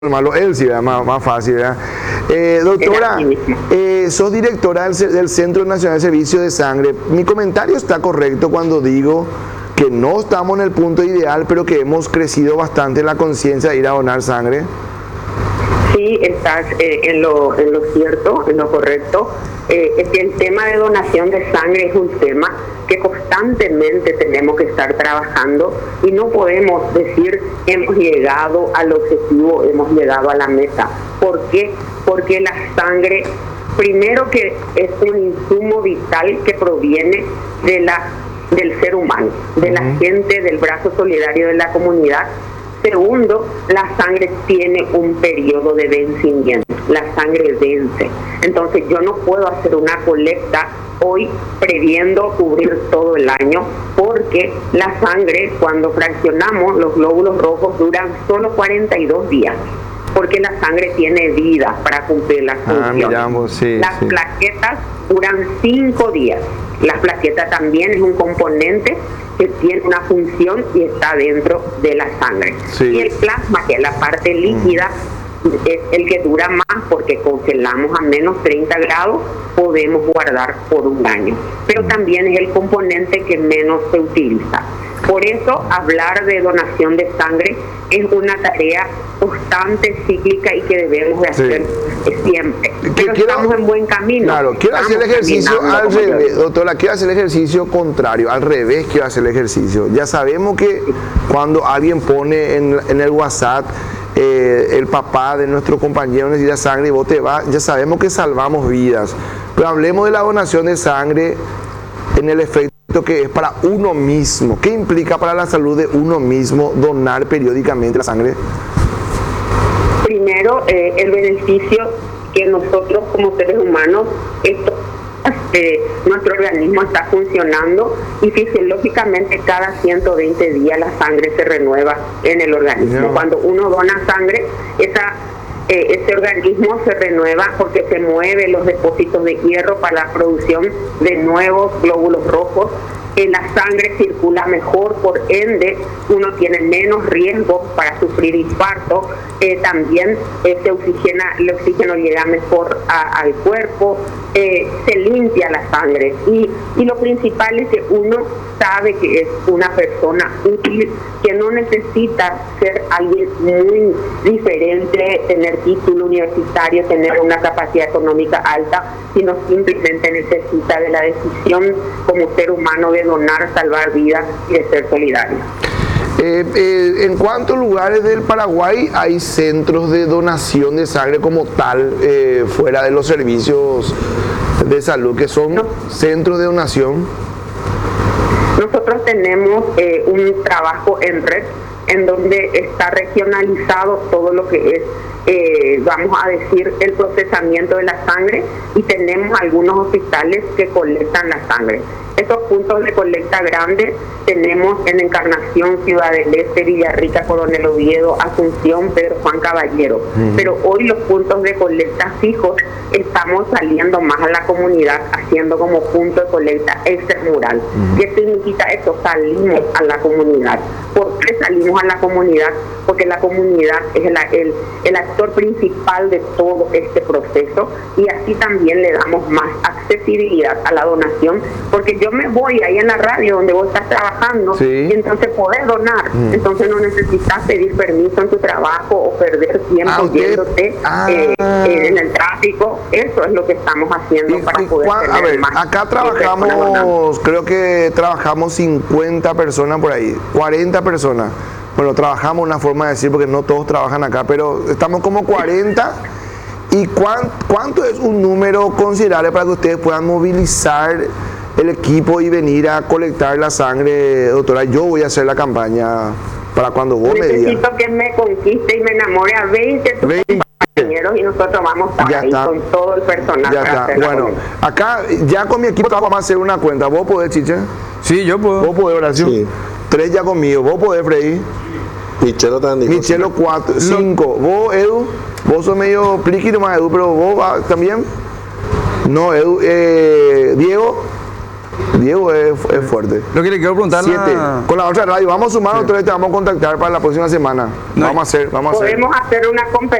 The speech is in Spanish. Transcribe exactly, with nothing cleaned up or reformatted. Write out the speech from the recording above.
malo él, sí, ¿verdad? Más, más fácil, ¿verdad? Eh, doctora, eh, sos directora del, del Centro Nacional de Servicio de Sangre. Mi comentario está correcto cuando digo que no estamos en el punto ideal, pero que hemos crecido bastante en la conciencia de ir a donar sangre. Sí, estás eh, en, lo, en lo cierto, en lo correcto. Eh, es que el tema de donación de sangre es un tema que constantemente tenemos que estar trabajando y no podemos decir hemos llegado al objetivo, hemos llegado a la meta. ¿Por qué? Porque la sangre, primero que es un insumo vital que proviene de la, del ser humano, de uh-huh. la gente, del brazo solidario de la comunidad. Segundo, la sangre tiene un periodo de vencimiento, la sangre vence. Entonces yo no puedo hacer una colecta hoy previendo cubrir todo el año, porque la sangre, cuando fraccionamos, los glóbulos rojos duran solo cuarenta y dos días, porque la sangre tiene vida para cumplir las funciones. Ah, miramos, sí, las sí. plaquetas duran cinco días. Las plaquetas también es un componente que tiene una función y está dentro de la sangre. Sí. Y el plasma, que es la parte líquida, mm. es el que dura más, porque congelamos a menos treinta grados, podemos guardar por un año. Pero también es el componente que menos se utiliza. Por eso hablar de donación de sangre es una tarea constante, cíclica y que debemos de hacer sí. siempre. Pero quiero, estamos en buen camino. Claro, quiero hacer el ejercicio al revés, doctora, quiero hacer el ejercicio contrario, al revés quiero hacer el ejercicio. Ya sabemos que cuando alguien pone en, en el WhatsApp eh, el papá de nuestro compañero necesita sangre y vos te vas, ya sabemos que salvamos vidas. Pero hablemos de la donación de sangre en el efecto que es para uno mismo. ¿Qué implica para la salud de uno mismo donar periódicamente la sangre? Primero, eh, el beneficio que nosotros como seres humanos, esto, eh, nuestro organismo está funcionando y fisiológicamente cada ciento veinte días la sangre se renueva en el organismo. No. Cuando uno dona sangre, esa Eh, ese organismo se renueva porque se mueven los depósitos de hierro para la producción de nuevos glóbulos rojos. Eh, la sangre circula mejor, por ende uno tiene menos riesgo para sufrir infarto. Eh, también eh, se oxigena, el oxígeno llega mejor a, al cuerpo, eh, se limpia la sangre y, y lo principal es que uno sabe que es una persona útil, que no necesita ser alguien muy diferente, tener título universitario, tener una capacidad económica alta, sino simplemente necesita de la decisión como ser humano de donar, salvar vidas y de ser solidario. Eh, eh, ¿En cuántos lugares del Paraguay hay centros de donación de sangre como tal, eh, fuera de los servicios de salud, que son no. centros de donación? Nosotros tenemos eh, un trabajo en red en donde está regionalizado todo lo que es, eh, vamos a decir, el procesamiento de la sangre, y tenemos algunos hospitales que colectan la sangre. Esos puntos de colecta grandes tenemos en Encarnación, Ciudad del Este, Villarrica, Coronel Oviedo, Asunción, Pedro Juan Caballero. Uh-huh. Pero hoy los puntos de colecta fijos estamos saliendo más a la comunidad, haciendo como punto de colecta extramural. Uh-huh. ¿Qué significa esto? Salimos a la comunidad. ¿Por qué salimos a la comunidad? Porque la comunidad es el, el, el actor principal de todo este proceso, y así también le damos más accesibilidad a la donación, porque yo me voy ahí en la radio donde vos estás trabajando, sí. y entonces podés donar. Mm. Entonces no necesitas pedir permiso en tu trabajo o perder tiempo ah, yéndote ah. eh, eh, en el tráfico. Eso es lo que estamos haciendo y, para y, poder tener a ver, más. Acá trabajamos, creo que trabajamos cincuenta personas por ahí, cuarenta personas. Bueno, trabajamos una forma de decir, porque no todos trabajan acá, pero estamos como cuarenta. ¿Y cuán, cuánto es un número considerable para que ustedes puedan movilizar el equipo y venir a colectar la sangre? Doctora, yo voy a hacer la campaña para cuando vos me digas. Necesito que me conquiste y me enamore a veinte compañeros, y nosotros vamos a estar ahí con todo el personal. Ya está. Bueno, acá ya con mi equipo vamos a hacer una cuenta. ¿Vos podés, Chiche? Sí, yo puedo. ¿Vos podés, Horacio? Sí. Tres ya conmigo. ¿Vos podés, Freddy? Michelo también. Michelo cuatro, cinco. ¿Vos, Edu? Vos sos medio pliqui nomás, Edu, pero vos también. No, Edu. Eh, Diego. Diego es, es fuerte. Lo que le quiero preguntar Siete. la... Con la otra radio, vamos a sumar, Sí. otra vez te vamos a contactar para la próxima semana. No, vamos a hacer, vamos a hacer. Podemos hacer una competencia